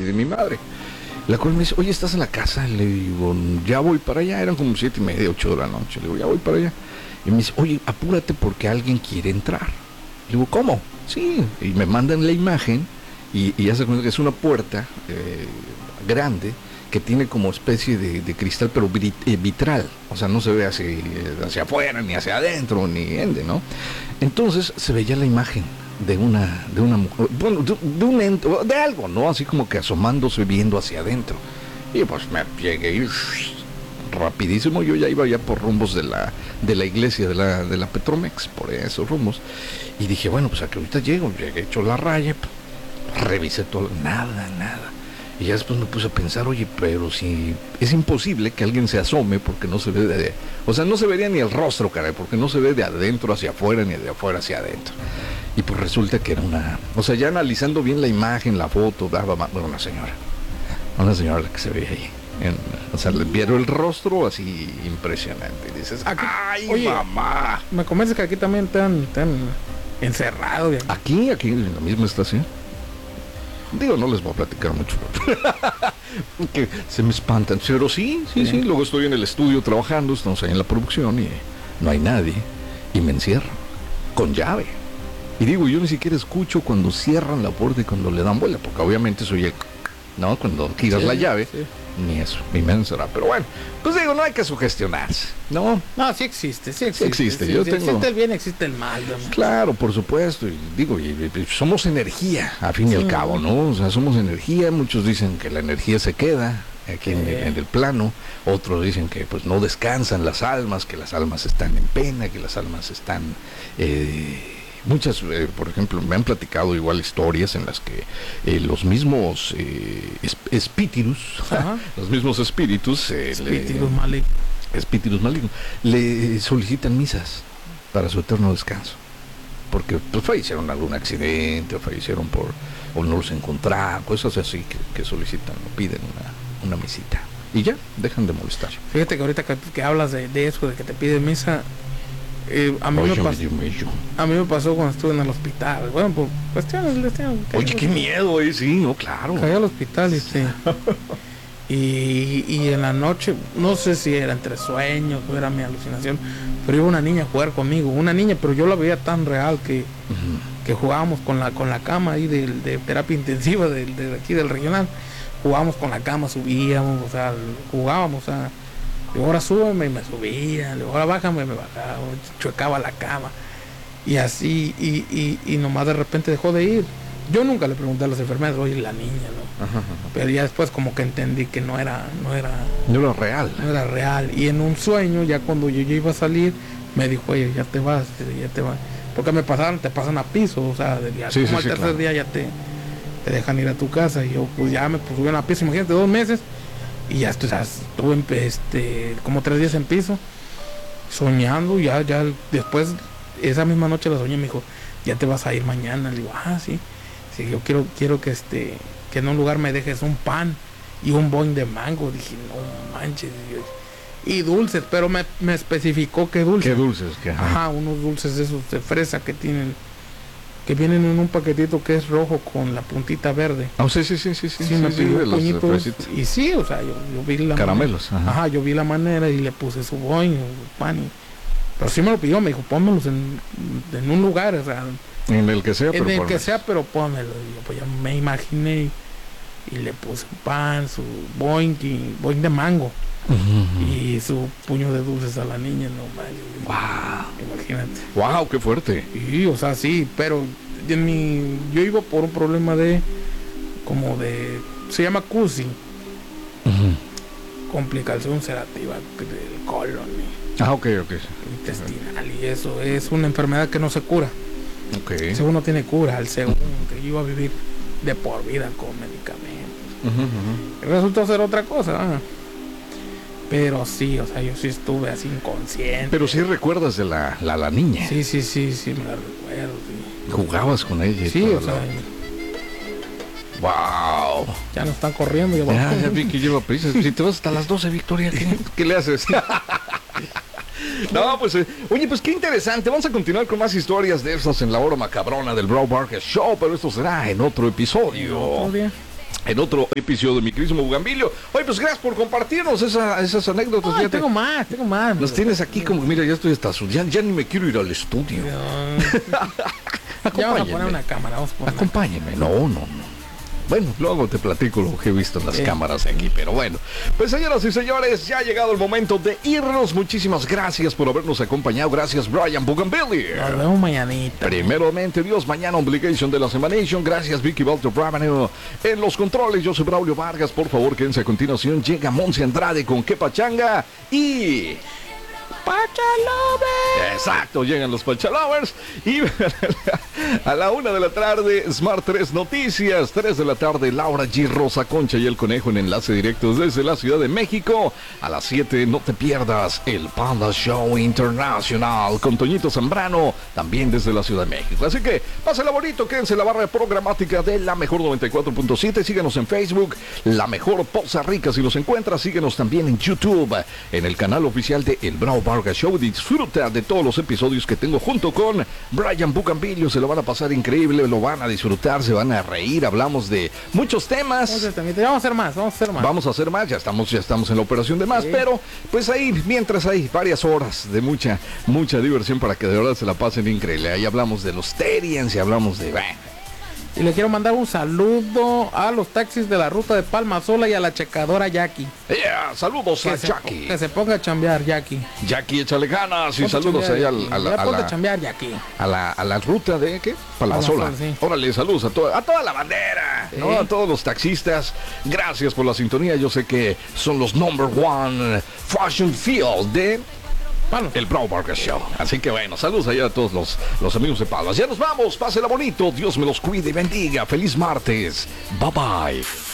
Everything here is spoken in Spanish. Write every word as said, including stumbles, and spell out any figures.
de mi madre, la cual me dice, oye, ¿estás en la casa? Le digo, ya voy para allá, eran como siete y media, ocho de la noche, le digo, ya voy para allá. Y me dice, oye, apúrate porque alguien quiere entrar. Le digo, ¿cómo? Sí, y me mandan la imagen y, y ya se cuenta que es una puerta eh, grande que tiene como especie de, de cristal, pero vit, eh, vitral, o sea, no se ve hacia, hacia afuera, ni hacia adentro, ni ende, ¿no? Entonces se veía la imagen de una, de una mujer, bueno, de, de un ente, de algo, ¿no? Así como que asomándose, viendo hacia adentro. Y pues me llegué y rapidísimo, yo ya iba ya por rumbos de la, de la iglesia de la, de la Petromex, por esos rumbos, y dije, bueno, pues aquí ahorita llego, llegué hecho la raya, revisé todo, nada, nada. Y ya después me puse a pensar, oye, pero si es imposible que alguien se asome porque no se ve de... O sea, no se vería ni el rostro, caray, porque no se ve de adentro hacia afuera ni de afuera hacia adentro. Y pues resulta que era una... O sea, ya analizando bien la imagen, la foto, daba bueno, una señora. Una señora la que se veía ahí. En, o sea, le vieron el rostro así impresionante. Y dices, aquí, ¡ay, oye, mamá! Me convence que aquí también te han, te han encerrado. Bien. Aquí, aquí en la misma estación. Digo, no les voy a platicar mucho porque se me espantan, pero sí, sí, sí, sí, luego estoy en el estudio trabajando, estamos ahí en la producción y no hay nadie y me encierran con llave y digo, yo ni siquiera escucho cuando cierran la puerta y cuando le dan vuelta, porque obviamente soy el, ¿no? Cuando giras sí, la llave, sí. Ni eso, ni me encerran, pero bueno, pues digo, no hay que sugestionarse, ¿no? No, sí existe, sí existe. Sí existe, sí, yo sí, tengo... existe el bien, existe el mal. ¿No? Claro, por supuesto, y digo, y, y, somos energía, a fin sí, y al cabo, ¿no? O sea, somos energía, muchos dicen que la energía se queda aquí sí. en, en el plano, otros dicen que pues no descansan las almas, que las almas están en pena, que las almas están... Eh, Muchas, eh, por ejemplo, me han platicado igual historias en las que eh, los mismos eh, espíritus, los mismos espíritus, eh, espíritus malignos, espíritus malignos, le solicitan misas para su eterno descanso, porque pues fallecieron en algún accidente o fallecieron por o no los encontraron, cosas así que, que solicitan o piden una, una misita y ya dejan de molestar. Fíjate que ahorita que, que hablas de, de eso, de que te piden misa. Eh, a, mí Oye, me pasó, a mí me pasó cuando estuve en el hospital. Bueno, por cuestiones de este, Oye, qué miedo, eh, sí, no, claro. Caí al hospital y, sí. y, y en la noche, no sé si era entre sueños o era mi alucinación, pero iba una niña a jugar conmigo. Una niña, pero yo la veía tan real que, uh-huh. que jugábamos con la con la cama ahí de, de terapia intensiva de, de aquí del regional. Jugábamos con la cama, subíamos, o sea, jugábamos, o sea. Y ahora súbeme y me subía, ahora bájame y me bajaba, chuecaba la cama. Y así, y, y, y nomás de repente dejó de ir. Yo nunca le pregunté a las enfermeras, oye, la niña, ¿no? Ajá, ajá. Pero ya después como que entendí que no era, no era... No era real. No era real. Y en un sueño, ya cuando yo, yo iba a salir, me dijo, oye, ya te vas, ya te vas. Porque me pasaron, te pasan a piso, o sea, ya, sí, como sí, al sí, tercer claro. día ya te, te dejan ir a tu casa. Y yo pues ya me pusieron a piso, imagínate, dos meses. Y ya estuve, estuve en, este, como tres días en piso, soñando, ya, ya después, esa misma noche la soñé, me dijo, ya te vas a ir mañana. Le digo, ah, sí, sí, yo quiero, quiero que este, que en un lugar me dejes un pan y un boing de mango. Dije, no manches, Dios. Y dulces, pero me, me especificó que dulces. ¿Qué dulces? ¿Qué? Ajá, unos dulces de esos de fresa que tienen, que vienen en un paquetito que es rojo con la puntita verde. Ah, oh, sí, sí, sí, sí, sí. Sí, sí me sí, pidió sí, puñitos. Y sí, o sea, yo, yo vi la caramelos. Manera, ajá. ajá, yo vi la manera y le puse su boing, pan. Y, pero sí me lo pidió, me dijo, pónmelos en, en un lugar, o sea. En el que sea, en pero el que sea, pero pónmelo. Y yo pues ya me imaginé y le puse un pan, su boing y boing de mango. Uh-huh. Y su puño de dulces a la niña, no manches. Wow. Imagínate. Wow, qué fuerte. Sí, o sea, sí, pero en mi, yo iba por un problema de como de, se llama C U S I, uh-huh. complicación ulcerativa del colon y, ah, ok, ok, intestinal, y eso es una enfermedad que no se cura. Okay. Según no tiene cura, el segundo que yo iba a vivir de por vida con medicamentos. Uh-huh, uh-huh. Resultó ser otra cosa. ¿eh? Pero sí, o sea, yo sí estuve así inconsciente. Pero sí recuerdas de la, la, la niña. Sí, sí, sí, sí, me la recuerdo. Sí. Jugabas con ella. Sí, o sea. Wow. Ya no están corriendo. Ya, ya, ya vi que lleva prisa. Si te vas hasta las doce, Victoria, ¿qué, ¿qué le haces? No, pues, eh, oye, pues qué interesante. Vamos a continuar con más historias de estas en la hora macabrona del Bro Barker Show, pero esto será en otro episodio. ¿Otro día? en otro episodio de mi querísimo Bugambilio. Oye, pues gracias por compartirnos esa, esas anécdotas. Ay, tengo más, tengo más. Los tienes aquí como, mira, ya estoy hasta su... Ya, ya ni me quiero ir al estudio. Ya vamos a poner una cámara, vamos a poner. Acompáñenme, no, no, no. Bueno, luego te platico lo que he visto en las sí. cámaras aquí, pero bueno. Pues señoras y señores, ya ha llegado el momento de irnos. Muchísimas gracias por habernos acompañado. Gracias, Brian Bugambilli. Nos vemos mañanita. Primeramente, Dios, mañana Obligation de la Semanation. Gracias, Vicky Walter Bravenel. En los controles, yo soy Braulio Vargas. Por favor, quédense a continuación. Llega Monse Andrade con Que Pachanga y... Pachalovers. Exacto, llegan los Pachalovers. Y a la una de la tarde, Smart tres Noticias. tres de la tarde, Laura G. Rosa Concha y el Conejo en enlace directo desde la Ciudad de México. A las siete, no te pierdas el Panda Show Internacional con Toñito Zambrano, también desde la Ciudad de México. Así que pásenla bonito, quédense en la barra programática de La Mejor noventa y cuatro punto siete. Síguenos en Facebook, La Mejor Poza Rica. Si los encuentras, síguenos también en YouTube, en el canal oficial de El Bravo Vargas Show. Disfruta de todos los episodios que tengo junto con Brian Bugambilio. Se lo van a pasar increíble, lo van a disfrutar, se van a reír. Hablamos de muchos temas. Vamos a hacer más, vamos a hacer más. Vamos a hacer más, ya estamos, ya estamos en la operación de más, sí. Pero pues ahí, mientras hay varias horas de mucha, mucha diversión para que de verdad se la pasen increíble. Ahí hablamos de los Terians y hablamos de... Bah, y le quiero mandar un saludo a los taxis de la ruta de Palma Sola y a la checadora Jackie. Yeah, saludos que a se, Jackie. Que se ponga a chambear, Jackie. Jackie, échale ganas. Y saludos ahí al, a, la, a, la, a, chambear, Jackie. a la a la ruta de ¿qué? Palma Sola. Sí. Órale, saludos a toda, a toda la bandera, sí. ¿no? A todos los taxistas. Gracias por la sintonía. Yo sé que son los number one fashion field de... Bueno, el Bravo Vargas Show. Así que bueno, saludos allá a todos los, los amigos de Palmas. Ya nos vamos, pásela bonito, Dios me los cuide y bendiga. Feliz martes. Bye bye.